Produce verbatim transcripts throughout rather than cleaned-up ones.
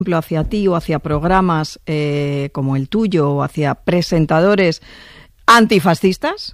hacia ti o hacia programas eh, como el tuyo o hacia presentadores antifascistas,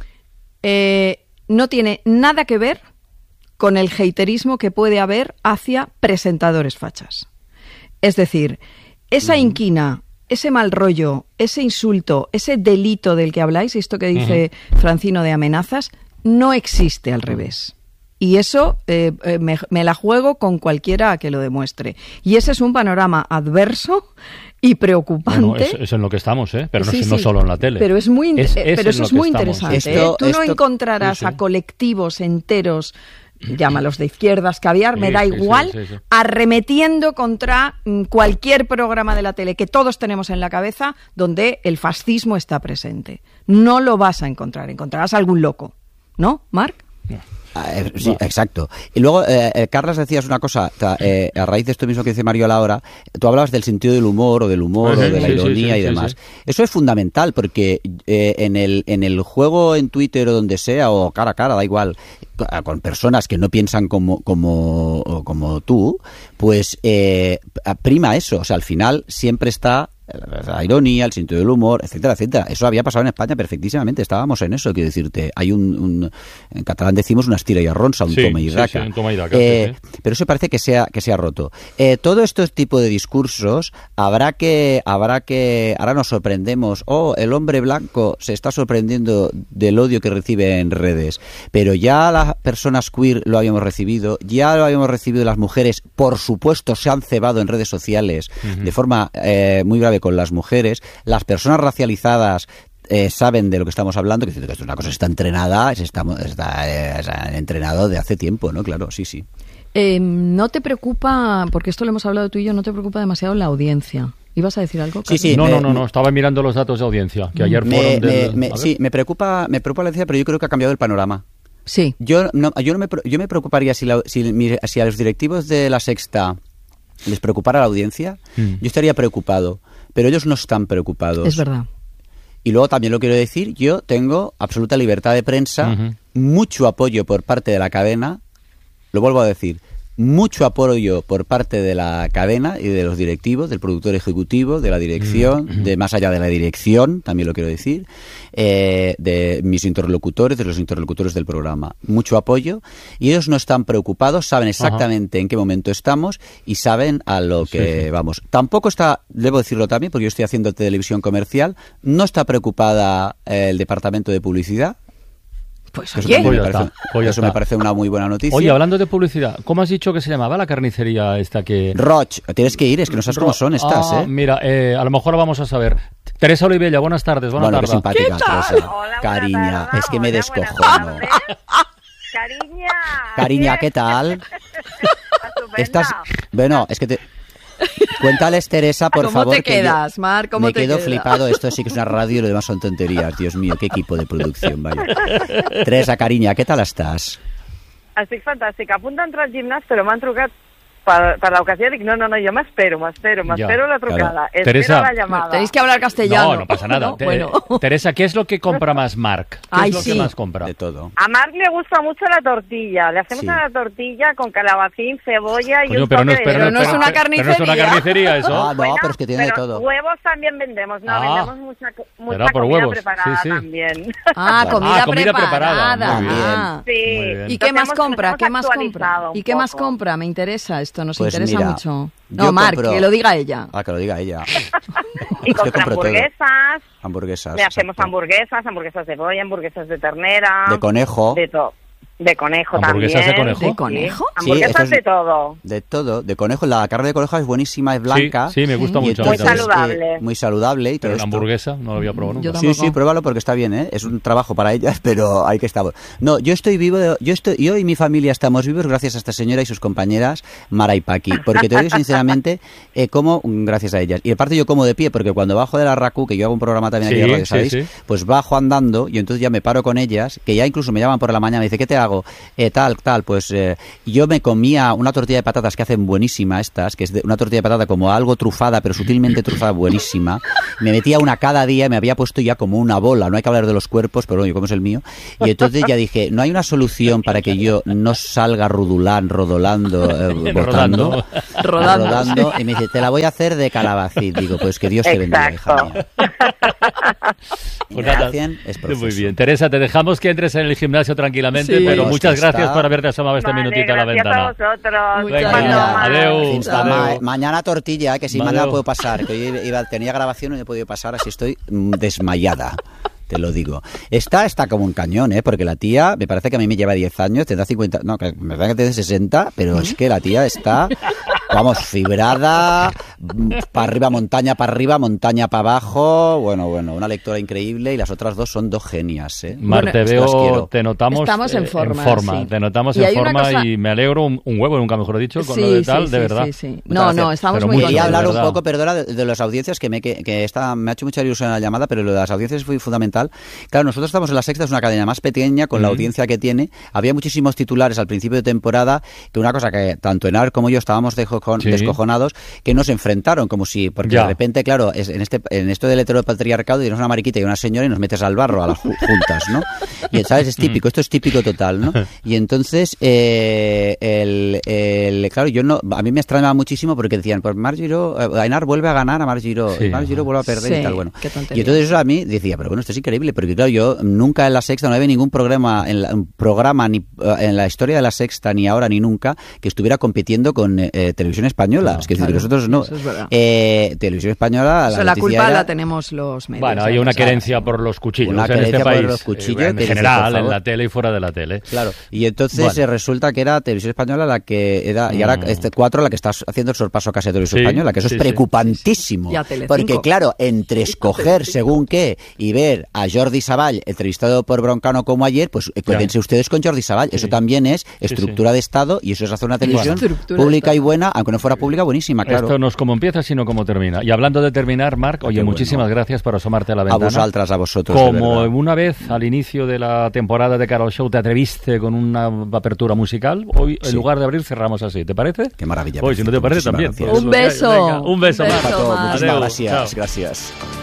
eh, no tiene nada que ver con el haterismo que puede haber hacia presentadores fachas. Es decir, esa inquina, ese mal rollo, ese insulto, ese delito del que habláis, esto que dice uh-huh. Francino de amenazas, no existe al revés. Y eso eh, me, me la juego con cualquiera que lo demuestre. Y ese es un panorama adverso y preocupante. Bueno, es, es en lo que estamos, ¿eh? Pero no, sí, no sí. solo en la tele. Pero, es muy, es, eh, es pero eso es muy estamos. interesante. Esto, ¿eh? Tú esto, no encontrarás sí, sí. a colectivos enteros, llámalos de izquierdas, caviar, sí, me da sí, igual, sí, sí, sí. arremetiendo contra mm, cualquier programa de la tele que todos tenemos en la cabeza donde el fascismo está presente. No lo vas a encontrar. Encontrarás algún loco. ¿No, Marc? No. Eh, sí, exacto. Y luego, eh, eh, Carlas, decías una cosa, eh, a raíz de esto mismo que dice Mariola ahora, tú hablabas del sentido del humor o del humor sí, o de la sí, ironía sí, sí, y demás. sí, sí. Eso es fundamental porque eh, en el en el juego en Twitter o donde sea, o cara a cara, da igual, con personas que no piensan como como, como tú, pues eh, prima eso. O sea, al final siempre está la ironía, el sentido del humor, etcétera, etcétera. Eso había pasado en España perfectísimamente, estábamos en eso, quiero decirte, hay un, un en catalán decimos una estira y arronsa, un sí, toma y daca. Sí, sí, un toma y daca, eh, sí, sí. Pero eso parece que se ha, que se ha roto. Eh, todo este tipo de discursos habrá que, habrá que, ahora nos sorprendemos, oh, el hombre blanco se está sorprendiendo del odio que recibe en redes, pero ya las personas queer lo habíamos recibido, ya lo habíamos recibido las mujeres, por supuesto se han cebado en redes sociales uh-huh. de forma eh, muy grave con las mujeres, las personas racializadas eh, saben de lo que estamos hablando, que esto es una cosa que está entrenada, está, está, eh, está entrenado de hace tiempo, ¿no? Claro, sí, sí. Eh, ¿No te preocupa, porque esto lo hemos hablado tú y yo, no te preocupa demasiado la audiencia? ¿Ibas a decir algo, Carlos? Sí, sí. No, me, no, no, no, estaba mirando los datos de audiencia, que ayer me, fueron del... me, me, sí, me preocupa, me preocupa la audiencia, pero yo creo que ha cambiado el panorama. Sí. Yo no, yo no me, yo me preocuparía si, la, si, si a los directivos de La Sexta les preocupara la audiencia, mm. yo estaría preocupado. Pero ellos no están preocupados. Es verdad. Y luego también lo quiero decir, yo tengo absoluta libertad de prensa, uh-huh. mucho apoyo por parte de la cadena, lo vuelvo a decir, mucho apoyo por parte de la cadena y de los directivos, del productor ejecutivo, de la dirección, uh-huh. de más allá de la dirección, también lo quiero decir, eh, de mis interlocutores, de los interlocutores del programa. Mucho apoyo y ellos no están preocupados, saben exactamente uh-huh. en qué momento estamos y saben a lo que sí, sí. vamos. Tampoco está, debo decirlo también, porque yo estoy haciendo televisión comercial, no está preocupada eh, el departamento de publicidad. Pues eso oye, me pues parece, está, pues eso me parece una muy buena noticia. Oye, hablando de publicidad, ¿cómo has dicho que se llamaba la carnicería esta que...? Roch, tienes que ir, es que no sabes Ro- cómo son estas, ah, ¿eh? Mira, eh, a lo mejor vamos a saber. Teresa Olivella, buenas tardes, buenas bueno, tardes. Qué simpática, ¿Qué tal? Teresa. Hola, Cariña, tarde, es que me hola, descojono. Cariña. Cariña, ¿qué tal? Estás... Bueno, es que te... Cuéntales, Teresa, por ¿Cómo favor. te quedas, Marc? ¿Cómo me te quedo quedas? flipado. Esto sí que es una radio y lo demás son tonterías. Dios mío, qué equipo de producción, vaya. Teresa, cariña, ¿qué tal estás? Estic fantàstica. A punt d'entrar al gimnàs, però m'han trucat per, per l'ocasió. Dic, no, no, no, yo me espero, me espero, me Ya, espero la trucada. claro. Espero Teresa, la llamada. Tenéis que hablar castellano. No, no pasa nada. ¿No? Te- Bueno. Teresa, ¿qué es lo que compra más Marc? ¿Qué Ay, es lo sí. que más compra? De todo. A Marc le gusta mucho la tortilla. Le hacemos Sí. una tortilla con calabacín, cebolla y Coño, un pero no toque es, de... pero, Pero no es una pero no es una carnicería. carnicería eso. Ah, no, Bueno, pero es que tiene de pero todo. huevos también vendemos, no, Ah. vendemos mucha, mucha Será por comida huevos, preparada sí, sí. también. Ah, Bueno. comida, Ah, comida preparada. preparada. Muy bien. Ah. Sí. Muy bien. ¿Y qué Nos más hemos- compra? nos ¿Qué hemos más compra? actualizado un ¿Y qué más poco. compra? Me interesa esto, nos Pues interesa mira, mucho. yo No, Marc, compro- que lo diga ella. Ah, que lo diga ella. Y Es que compra compro todo. hamburguesas. Hamburguesas. Le hacemos exacto. hamburguesas, hamburguesas de boya, hamburguesas de ternera. De conejo. De todo. De conejo ¿Hamburguesas también. de conejo? ¿De conejo? Sí. Hamburguesas esto es- de todo. De todo, de conejo. La carne de conejo es buenísima, es blanca. Sí, sí, me gusta Sí. y mucho. Muy también. saludable. eh, muy saludable y todo Pero una esto. hamburguesa no lo había probado nunca. Yo Sí, tampoco. sí, pruébalo porque está bien, ¿eh? Es un trabajo para ellas, pero hay que estar. No, yo estoy vivo, de- yo estoy, yo y mi familia estamos vivos gracias a esta señora y sus compañeras Mara y Paqui, porque te digo sinceramente, eh, como gracias a ellas. Y aparte yo como de pie, porque cuando bajo de la RACU, que yo hago un programa también aquí Sí, de radio, sí, ¿sabéis? sí. Pues bajo andando y entonces ya me paro con ellas, que ya incluso me llaman por la mañana y me dice, ¿qué te hago? Eh, tal, tal, pues eh, yo me comía una tortilla de patatas que hacen buenísima estas, que es de, una tortilla de patata como algo trufada, pero sutilmente trufada, buenísima. Me metía una cada día y me había puesto ya como una bola. No hay que hablar de los cuerpos, pero bueno, ¿cómo es el mío? Y entonces ya dije, no hay una solución para que yo no salga rudulán, rodolando, eh, botando, rodando. rodando. Y me dice, te la voy a hacer de calabacín. Digo, pues que Dios te bendiga, hija mía. Pues nada, muy bien. Teresa, te dejamos que entres en el gimnasio tranquilamente, sí, pero muchas gracias está... por haberte asomado este vale, minutito a la ventana. Gracias a vosotros. Venga, adeu, adeu. Ma mañana tortilla, que si mañana puedo pasar, que hoy iba, tenía grabación y no he podido pasar, así estoy desmayada. Te lo digo. Esta está como un cañón, ¿eh? Porque la tía, me parece que a mí me lleva diez años, tendrá cincuenta, no, que me parece que tiene sesenta, pero es que la tía está, vamos, fibrada, para arriba, montaña para arriba, montaña para abajo, bueno, bueno, una lectora increíble y las otras dos son dos genias, ¿eh? Mar, te veo, te notamos Estamos en forma, en forma sí. te notamos y en forma cosa... y me alegro un, un huevo, nunca mejor dicho, con sí, lo de tal, sí, de sí, verdad. Sí, sí. No, no, estamos pero muy contentos. Quería hablar un poco, perdona, de, de las audiencias, que me que, que esta, me ha hecho mucha ilusión la llamada, pero lo de las audiencias fue fundamental. Claro, nosotros estamos en La Sexta, es una cadena más pequeña, con mm. la audiencia que tiene. Había muchísimos titulares al principio de temporada, que una cosa que tanto Enar como yo estábamos sí. descojonados, que nos enfrentaron, como si, porque ya. de repente, claro, es, en este en esto del heteropatriarcado, tienes una mariquita y una señora y nos metes al barro a las juntas, ¿no? Y, ¿sabes? Es típico, esto es típico total, ¿no? Y entonces, eh, el, el, claro, yo no, a mí me extrañaba muchísimo porque decían, pues Mar Giró, eh, Enar vuelve a ganar a Mar Giró, sí. Mar Giró vuelve a perder sí, y tal, bueno. Y entonces eso a mí decía, pero bueno, esto es increíble, porque claro, yo nunca en La Sexta no había ningún programa en la, un programa ni uh, en la historia de La Sexta, ni ahora ni nunca, que estuviera compitiendo con eh, Televisión Española. No, es que claro, nosotros no. Eso es verdad. Eh, Televisión Española. La, la culpa era... la tenemos los medios. Bueno, hay una querencia por los cuchillos una en este país. Por los cuchillos, en general, en la tele y fuera de la tele. Claro. Y entonces bueno. eh, resulta que era Televisión Española la que era, mm. y ahora este cuatro la que está haciendo el sorpaso casi a Televisión sí, Española, que eso sí, es preocupantísimo. Sí, sí. Porque claro, entre escoger según qué y ver a Jordi Savall entrevistado por Broncano como ayer, pues quédense ustedes con Jordi Savall. Sí. Eso también es estructura sí, sí. de Estado y eso es hacer una televisión bueno. pública y buena, aunque no fuera pública, buenísima, claro. Esto no es como empieza, sino como termina. Y hablando de terminar, Marc, oye, Qué muchísimas bueno. gracias por asomarte a la ventana. A vosotras, a vosotros. Como una vez al inicio de la temporada de Carol Show te atreviste con una apertura musical, hoy sí. en lugar de abrir cerramos así, ¿te parece? Qué maravilla. Hoy, si no te parece, también. Un beso. Venga, un beso, un beso Marc. Muchísimas gracias. Gracias.